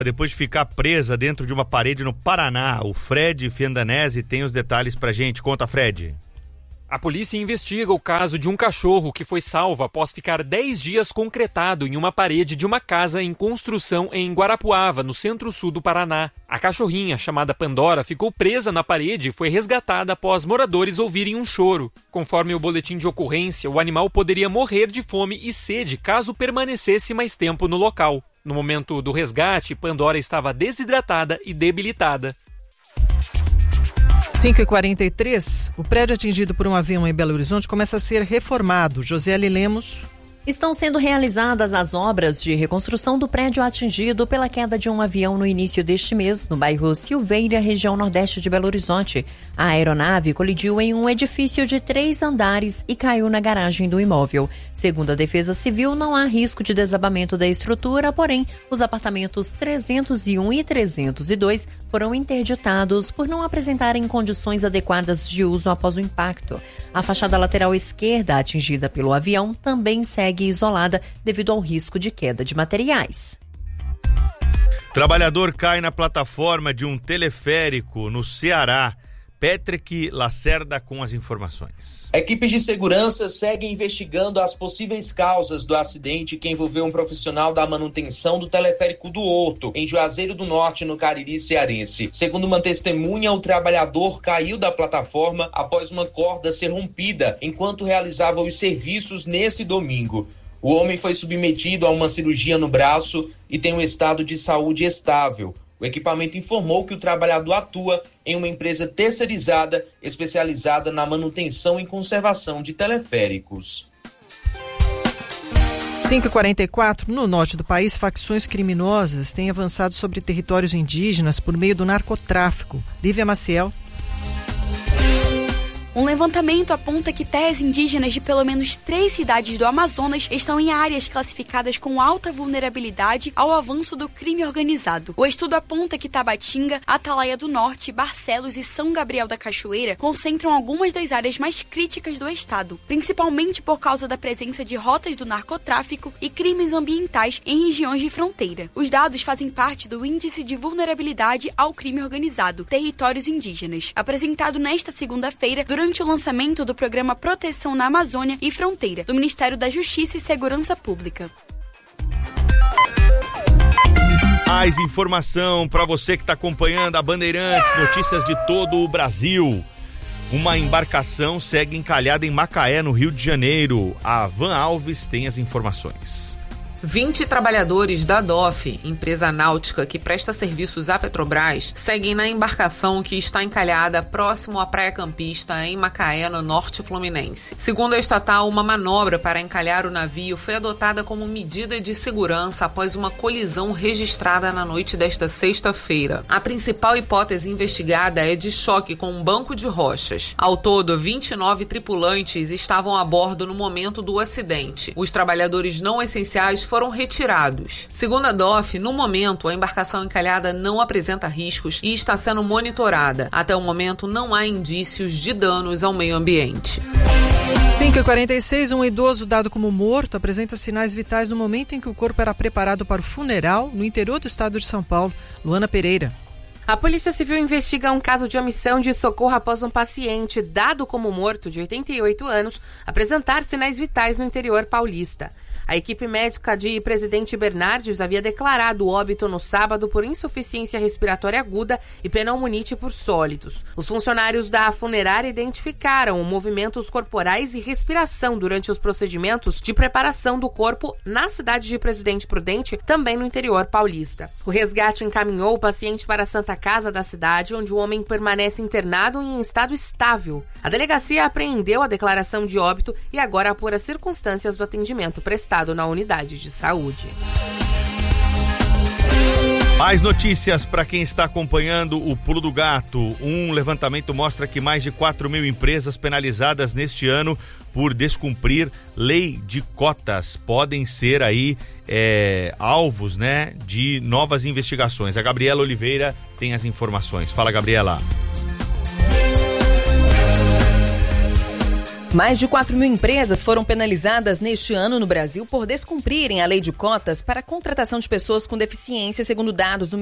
depois de ficar presa dentro de uma parede no Paraná. O Fred Fiandanese tem os detalhes pra gente. Conta, Fred. A polícia investiga o caso de um cachorro que foi salvo após ficar 10 dias concretado em uma parede de uma casa em construção em Guarapuava, no centro-sul do Paraná. A cachorrinha, chamada Pandora, ficou presa na parede e foi resgatada após moradores ouvirem um choro. Conforme o boletim de ocorrência, o animal poderia morrer de fome e sede caso permanecesse mais tempo no local. No momento do resgate, Pandora estava desidratada e debilitada. 5h43, o prédio atingido por um avião em Belo Horizonte começa a ser reformado. Josiele Lemos. Estão sendo realizadas as obras de reconstrução do prédio atingido pela queda de um avião no início deste mês, no bairro Silveira, região nordeste de Belo Horizonte. A aeronave colidiu em um edifício de 3 andares e caiu na garagem do imóvel. Segundo a Defesa Civil, não há risco de desabamento da estrutura, porém, os apartamentos 301 e 302 foram interditados por não apresentarem condições adequadas de uso após o impacto. A fachada lateral esquerda, atingida pelo avião, também segue isolada devido ao risco de queda de materiais. Trabalhador cai na plataforma de um teleférico no Ceará. Patrick Lacerda com as informações. Equipes de segurança seguem investigando as possíveis causas do acidente que envolveu um profissional da manutenção do teleférico do Horto, em Juazeiro do Norte, no Cariri cearense. Segundo uma testemunha, o trabalhador caiu da plataforma após uma corda ser rompida enquanto realizava os serviços nesse domingo. O homem foi submetido a uma cirurgia no braço e tem um estado de saúde estável. O equipamento informou que o trabalhador atua em uma empresa terceirizada especializada na manutenção e conservação de teleféricos. 5h44, no norte do país, facções criminosas têm avançado sobre territórios indígenas por meio do narcotráfico. Lívia Maciel. Um levantamento aponta que terras indígenas de pelo menos 3 cidades do Amazonas estão em áreas classificadas com alta vulnerabilidade ao avanço do crime organizado. O estudo aponta que Tabatinga, Atalaia do Norte, Barcelos e São Gabriel da Cachoeira concentram algumas das áreas mais críticas do estado, principalmente por causa da presença de rotas do narcotráfico e crimes ambientais em regiões de fronteira. Os dados fazem parte do Índice de Vulnerabilidade ao Crime Organizado, Territórios Indígenas, apresentado nesta segunda-feira durante o lançamento do programa Proteção na Amazônia e Fronteira, do Ministério da Justiça e Segurança Pública. Mais informação para você que está acompanhando a Bandeirantes, notícias de todo o Brasil. Uma embarcação segue encalhada em Macaé, no Rio de Janeiro. A Van Alves tem as informações. 20 trabalhadores da DOF, empresa náutica que presta serviços à Petrobras, seguem na embarcação que está encalhada próximo à Praia Campista, em Macaé, no norte fluminense. Segundo a estatal, uma manobra para encalhar o navio foi adotada como medida de segurança após uma colisão registrada na noite desta sexta-feira. A principal hipótese investigada é de choque com um banco de rochas. Ao todo, 29 tripulantes estavam a bordo no momento do acidente. Os trabalhadores não essenciais foram retirados. Segundo a DOF, no momento, a embarcação encalhada não apresenta riscos e está sendo monitorada. Até o momento, não há indícios de danos ao meio ambiente. 5h46, um idoso dado como morto apresenta sinais vitais no momento em que o corpo era preparado para o funeral no interior do estado de São Paulo. Luana Pereira. A Polícia Civil investiga um caso de omissão de socorro após um paciente dado como morto de 88 anos apresentar sinais vitais no interior paulista. A equipe médica de Presidente Bernardes havia declarado o óbito no sábado por insuficiência respiratória aguda e pneumonite por sólidos. Os funcionários da funerária identificaram movimentos corporais e respiração durante os procedimentos de preparação do corpo na cidade de Presidente Prudente, também no interior paulista. O resgate encaminhou o paciente para a Santa Casa da cidade, onde o homem permanece internado em estado estável. A delegacia apreendeu a declaração de óbito e agora apura as circunstâncias do atendimento prestado na unidade de saúde. Mais notícias para quem está acompanhando o Pulo do Gato. Um levantamento mostra que mais de 4.000 empresas penalizadas neste ano por descumprir lei de cotas podem ser aí alvos, né, de novas investigações. A Gabriela Oliveira tem as informações. Fala, Gabriela. Mais de 4 mil empresas foram penalizadas neste ano no Brasil por descumprirem a lei de cotas para a contratação de pessoas com deficiência, segundo dados do